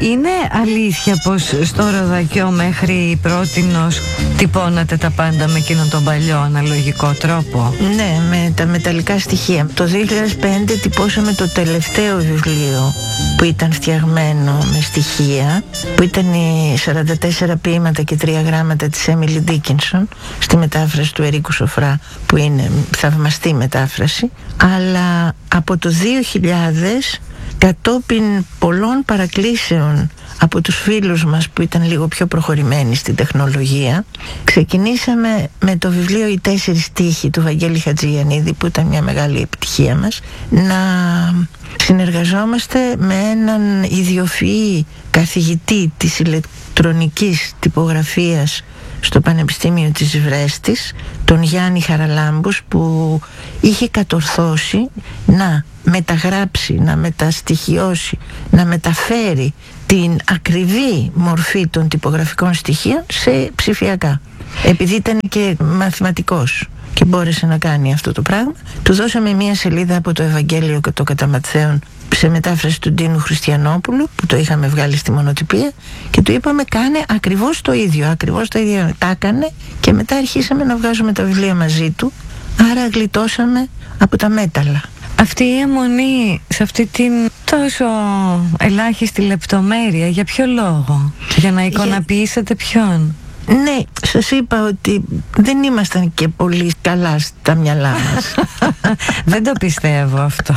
Είναι αλήθεια πως στο Ροδακιό μέχρι πρότινος τυπώνατε τα πάντα με εκείνον τον παλιό αναλογικό τρόπο? Ναι, με τα μεταλλικά στοιχεία. Το 2005 τυπώσαμε το τελευταίο βιβλίο που ήταν φτιαγμένο με στοιχεία, που ήταν οι 44 ποίηματα και 3 γράμματα της Έμιλι Ντίκινσον, στη μετάφραση του Ερίκου Σοφρά, που είναι θαυμαστή μετάφραση. Αλλά από το 2000, κατόπιν πολλών παρακλήσεων από τους φίλους μας που ήταν λίγο πιο προχωρημένοι στην τεχνολογία, ξεκινήσαμε με το βιβλίο «Οι 4 στίχοι» του Βαγγέλη Χατζηγιαννίδη, που ήταν μια μεγάλη επιτυχία μας, να συνεργαζόμαστε με έναν ιδιοφυή καθηγητή της ηλεκτρονικής τυπογραφίας στο Πανεπιστήμιο της Βρέστης, τον Γιάννη Χαραλάμπους, που είχε κατορθώσει να μεταγράψει, να μεταστοιχειώσει, να μεταφέρει την ακριβή μορφή των τυπογραφικών στοιχείων σε ψηφιακά. Επειδή ήταν και μαθηματικός και μπόρεσε να κάνει αυτό το πράγμα, του δώσαμε μία σελίδα από το Ευαγγέλιο και το κατά Ματθαίον σε μετάφραση του Ντίνου Χριστιανόπουλου, που το είχαμε βγάλει στη μονοτυπία, και του είπαμε κάνε ακριβώς το ίδιο, ακριβώς το ίδιο. Τα έκανε και μετά αρχίσαμε να βγάζουμε τα βιβλία μαζί του, άρα γλιτώσαμε από τα μέταλλα. Αυτή η αιμονή σε αυτή την τόσο ελάχιστη λεπτομέρεια, για ποιο λόγο? Για να εικονοποιήσετε ποιον? Ναι, σας είπα ότι δεν ήμασταν και πολύ καλά στα μυαλά μας. Δεν το πιστεύω αυτό.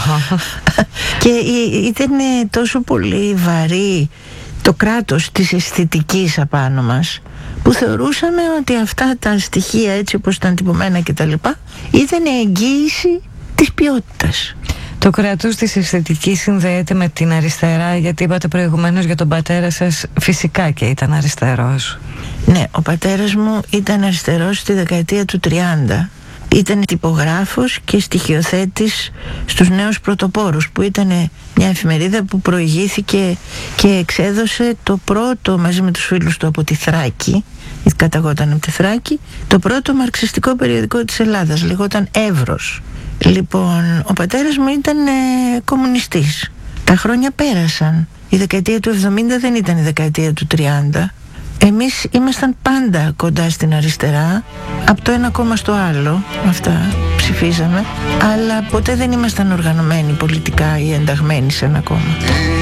Και ήταν τόσο πολύ βαρύ το κράτος της αισθητικής απάνω μας, που θεωρούσαμε ότι αυτά τα στοιχεία, έτσι όπως ήταν τυπωμένα και τα λοιπά, ήταν εγγύηση της ποιότητας. Το κράτος της αισθητικής συνδέεται με την αριστερά, γιατί είπατε προηγουμένως για τον πατέρα σας, φυσικά και ήταν αριστερός. Ναι, ο πατέρας μου ήταν αριστερός στη δεκαετία του 30. Ήταν τυπογράφος και στοιχειοθέτης στους Νέους Πρωτοπόρους, που ήταν μια εφημερίδα που προηγήθηκε και εξέδωσε το πρώτο, μαζί με τους φίλους του από τη Θράκη, γιατί καταγόταν από τη Θράκη, το πρώτο μαρξιστικό περιοδικό της Ελλάδας, λεγόταν Εύρος. Λοιπόν, ο πατέρας μου ήταν κομμουνιστής. Τα χρόνια πέρασαν. Η δεκαετία του 70 δεν ήταν η δεκαετία του 30. Εμείς ήμασταν πάντα κοντά στην αριστερά, από το ένα κόμμα στο άλλο, αυτά ψηφίζαμε, αλλά ποτέ δεν ήμασταν οργανωμένοι πολιτικά ή ενταγμένοι σε ένα κόμμα.